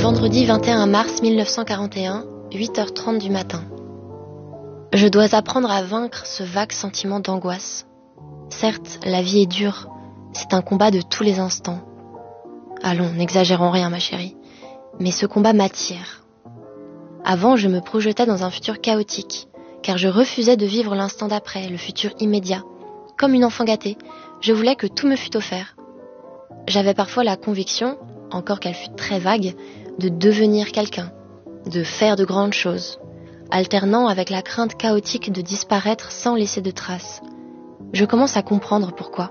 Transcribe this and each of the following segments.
Vendredi 21 mars 1941, 8h30 du matin. Je dois apprendre à vaincre ce vague sentiment d'angoisse. Certes, la vie est dure, c'est un combat de tous les instants. Allons, n'exagérons rien ma chérie, mais ce combat m'attire. Avant, je me projetais dans un futur chaotique, car je refusais de vivre l'instant d'après, le futur immédiat. Comme une enfant gâtée, je voulais que tout me fût offert. J'avais parfois la conviction, encore qu'elle fût très vague, de devenir quelqu'un, de faire de grandes choses, alternant avec la crainte chaotique de disparaître sans laisser de traces. Je commence à comprendre pourquoi.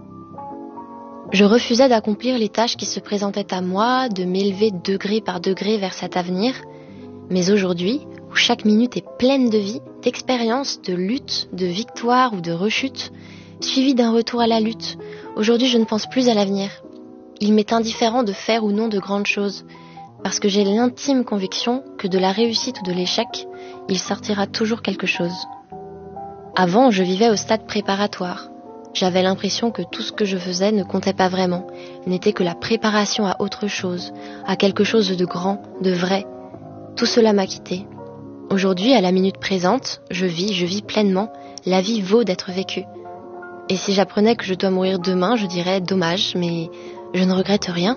Je refusais d'accomplir les tâches qui se présentaient à moi, de m'élever degré par degré vers cet avenir, mais aujourd'hui, où chaque minute est pleine de vie, d'expériences, de luttes, de victoires ou de rechutes, suivies d'un retour à la lutte, aujourd'hui je ne pense plus à l'avenir. Il m'est indifférent de faire ou non de grandes choses, parce que j'ai l'intime conviction que de la réussite ou de l'échec, il sortira toujours quelque chose. Avant, je vivais au stade préparatoire. J'avais l'impression que tout ce que je faisais ne comptait pas vraiment, n'était que la préparation à autre chose, à quelque chose de grand, de vrai. Tout cela m'a quitté. Aujourd'hui, à la minute présente, je vis pleinement. La vie vaut d'être vécue. Et si j'apprenais que je dois mourir demain, je dirais dommage, mais je ne regrette rien.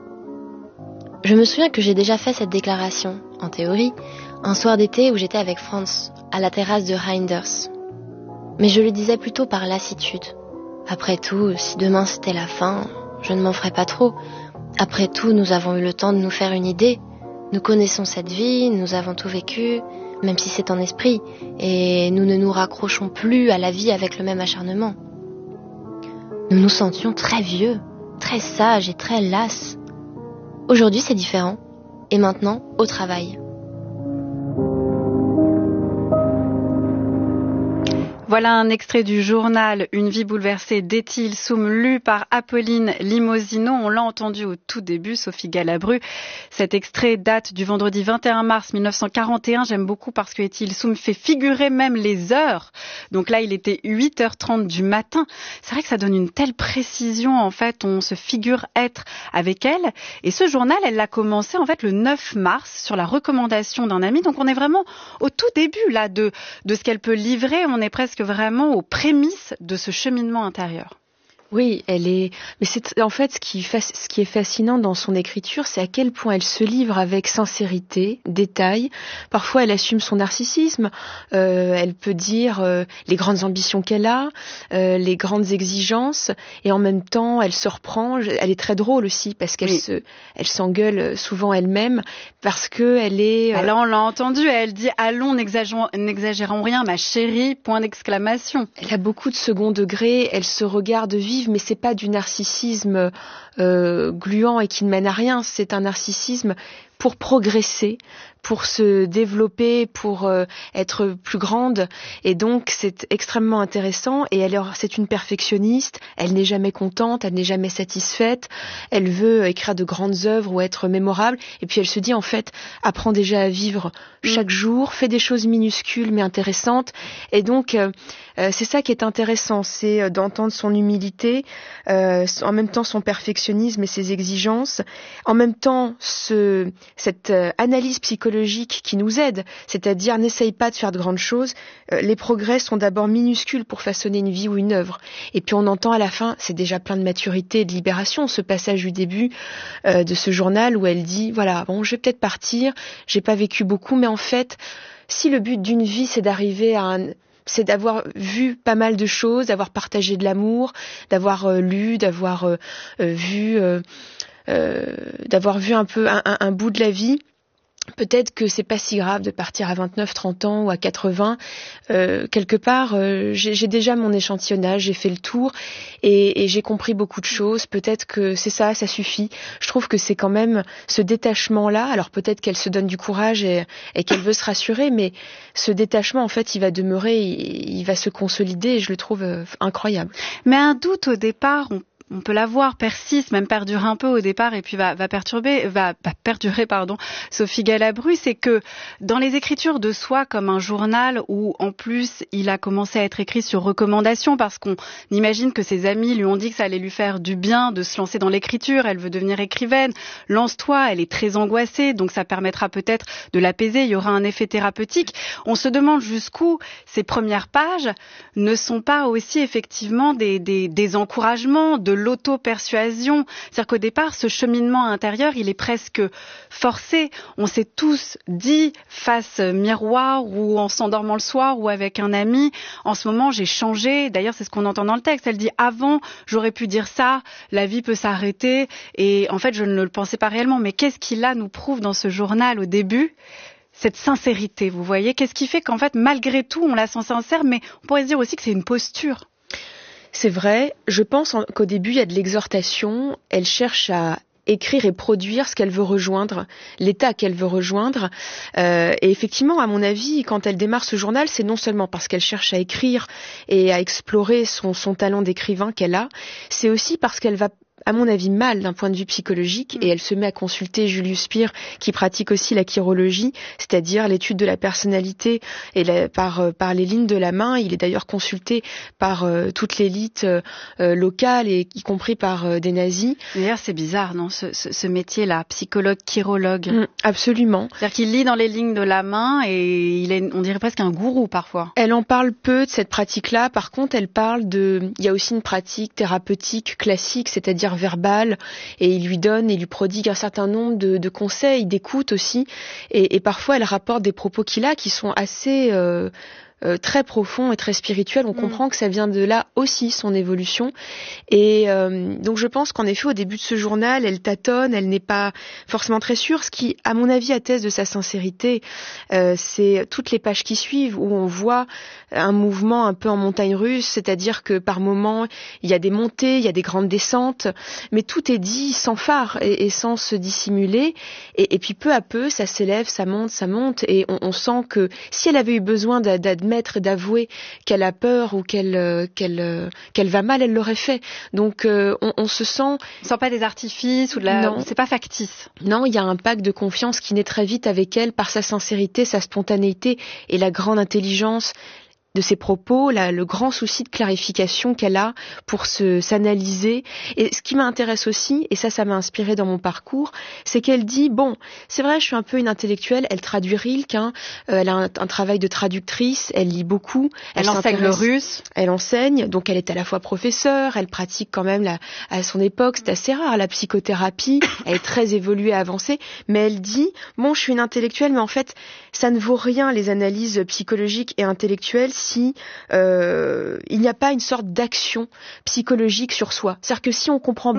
Je me souviens que j'ai déjà fait cette déclaration, en théorie, un soir d'été où j'étais avec Franz, à la terrasse de Reinders. Mais je le disais plutôt par lassitude. Après tout, si demain c'était la fin, je ne m'en ferais pas trop. Après tout, nous avons eu le temps de nous faire une idée. Nous connaissons cette vie, nous avons tout vécu, même si c'est en esprit, et nous ne nous raccrochons plus à la vie avec le même acharnement. Nous nous sentions très vieux, très sages et très lasses. Aujourd'hui, c'est différent. Et maintenant, au travail. Voilà un extrait du journal Une vie bouleversée d'Étienne Soum, lu par Apolline Limosino. On l'a entendu au tout début, Sophie Galabru. Cet extrait date du vendredi 21 mars 1941. J'aime beaucoup parce que Étienne Soum fait figurer même les heures. Donc là, il était 8h30 du matin. C'est vrai que ça donne une telle précision. En fait, on se figure être avec elle. Et ce journal, elle l'a commencé en fait le 9 mars sur la recommandation d'un ami. Donc on est vraiment au tout début là de ce qu'elle peut livrer. On est presque vraiment aux prémices de ce cheminement intérieur. Oui, elle est. Mais c'est en fait ce qui est fascinant dans son écriture, c'est à quel point elle se livre avec sincérité, détail. Parfois, elle assume son narcissisme. Elle peut dire les grandes ambitions qu'elle a, les grandes exigences, et en même temps, elle se reprend. Elle est très drôle aussi parce qu'elle elle s'engueule souvent elle-même parce que elle est. Alors on l'a entendu, elle dit allons, n'exagérons rien, ma chérie. Point d'exclamation. Elle a beaucoup de second degré. Elle se regarde vivre. Mais c'est pas du narcissisme gluant et qui ne mène à rien. C'est un narcissisme pour progresser, pour se développer, pour être plus grande. Et donc, c'est extrêmement intéressant. Et c'est une perfectionniste. Elle n'est jamais contente, elle n'est jamais satisfaite. Elle veut écrire de grandes œuvres ou être mémorable. Et puis, elle se dit, en fait, apprends déjà à vivre chaque jour, fais des choses minuscules mais intéressantes. Et donc, c'est ça qui est intéressant, c'est d'entendre son humilité, en même temps son perfectionnisme et ses exigences, en même temps cette analyse psychologique qui nous aide, c'est-à-dire n'essaye pas de faire de grandes choses, les progrès sont d'abord minuscules pour façonner une vie ou une œuvre. Et puis on entend à la fin, c'est déjà plein de maturité et de libération, ce passage du début de ce journal où elle dit, voilà, bon, je vais peut-être partir, j'ai pas vécu beaucoup, mais en fait, si le but d'une vie c'est d'arriver à c'est d'avoir vu pas mal de choses, d'avoir partagé de l'amour, d'avoir lu, d'avoir vu un peu un bout de la vie. Peut-être que c'est pas si grave de partir à 29, 30 ans ou à 80. Quelque part, j'ai déjà mon échantillonnage, j'ai fait le tour et j'ai compris beaucoup de choses. Peut-être que c'est ça suffit. Je trouve que c'est quand même ce détachement-là. Alors peut-être qu'elle se donne du courage et qu'elle veut se rassurer, mais ce détachement, en fait, il va demeurer, il va se consolider et je le trouve incroyable. Mais un doute au départ, on peut la voir, persiste, même perdure un peu au départ et puis va perdurer, Sophie Galabru, c'est que dans les écritures de soi comme un journal où en plus il a commencé à être écrit sur recommandation parce qu'on imagine que ses amis lui ont dit que ça allait lui faire du bien de se lancer dans l'écriture, elle veut devenir écrivaine, lance-toi, elle est très angoissée, donc ça permettra peut-être de l'apaiser, il y aura un effet thérapeutique. On se demande jusqu'où ces premières pages ne sont pas aussi effectivement des encouragements, de l'auto-persuasion. C'est-à-dire qu'au départ, ce cheminement intérieur, il est presque forcé. On s'est tous dit face miroir ou en s'endormant le soir ou avec un ami, en ce moment j'ai changé. D'ailleurs, c'est ce qu'on entend dans le texte. Elle dit avant, j'aurais pu dire ça, la vie peut s'arrêter et en fait, je ne le pensais pas réellement. Mais qu'est-ce qui là nous prouve dans ce journal au début ? Cette sincérité, vous voyez, qu'est-ce qui fait qu'en fait, malgré tout, on la sent sincère, mais on pourrait se dire aussi que c'est une posture. C'est vrai, je pense qu'au début, il y a de l'exhortation, elle cherche à écrire et produire ce qu'elle veut rejoindre, l'état qu'elle veut rejoindre. Et effectivement, à mon avis, quand elle démarre ce journal, c'est non seulement parce qu'elle cherche à écrire et à explorer son talent d'écrivain qu'elle a, c'est aussi parce qu'elle va, à mon avis, mal d'un point de vue psychologique, et elle se met à consulter Julius Peer, qui pratique aussi la chirologie, c'est-à-dire l'étude de la personnalité, et par les lignes de la main. Il est d'ailleurs consulté par toute l'élite locale, et y compris par des nazis. D'ailleurs, c'est bizarre, non, ce métier-là, psychologue, chirologue. Absolument. C'est-à-dire qu'il lit dans les lignes de la main, et on dirait presque un gourou parfois. Elle en parle peu de cette pratique-là. Par contre, elle parle il y a aussi une pratique thérapeutique classique, c'est-à-dire verbal, et il lui prodigue un certain nombre de conseils, d'écoute aussi, et parfois elle rapporte des propos qu'il a qui sont assez très profond et très spirituel. On comprend que ça vient de là aussi, son évolution. Et donc je pense qu'en effet, au début de ce journal, elle tâtonne, elle n'est pas forcément très sûre. Ce qui, à mon avis, atteste de sa sincérité, c'est toutes les pages qui suivent, où on voit un mouvement un peu en montagne russe, c'est-à-dire que par moments, il y a des montées, il y a des grandes descentes, mais tout est dit sans phare et sans se dissimuler. Et puis peu à peu, ça s'élève, ça monte, et on sent que si elle avait eu besoin d'admettre et d'avouer qu'elle a peur ou qu'elle va mal, elle l'aurait fait. Donc on se sent... On sent pas des artifices ou de la... Non. C'est pas factice. Non, il y a un pacte de confiance qui naît très vite avec elle par sa sincérité, sa spontanéité et la grande intelligence de ses propos, le grand souci de clarification qu'elle a pour s'analyser. Et ce qui m'intéresse aussi, et ça m'a inspiré dans mon parcours, c'est qu'elle dit, bon, c'est vrai, je suis un peu une intellectuelle, elle traduit Rilke, elle a un travail de traductrice, elle lit beaucoup. Elle enseigne le russe. Elle enseigne, donc elle est à la fois professeure, elle pratique quand même, à son époque, c'est assez rare, la psychothérapie, elle est très évoluée, avancée, mais elle dit, bon, je suis une intellectuelle, mais en fait, ça ne vaut rien, les analyses psychologiques et intellectuelles, si il n'y a pas une sorte d'action psychologique sur soi. C'est-à-dire que si on comprend